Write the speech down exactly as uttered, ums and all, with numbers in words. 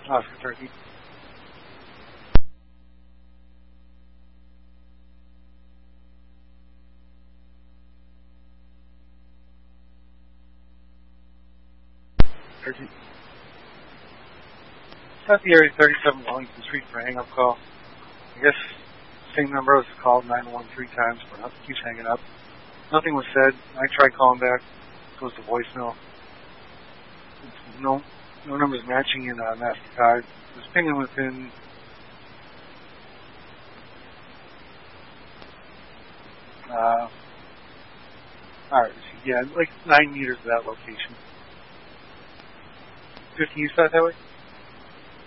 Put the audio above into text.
Oscar Turkey. Turkey. At the area thirty-seven Wellington Street for a hang-up call. I guess same number I was called nine one three times, but nothing keeps hanging up. Nothing was said. I tried calling back. It goes to voicemail. No, no numbers matching in uh, MasterCard. It was pinging within uh, alright, yeah, like nine meters of that location. fifty east side that way?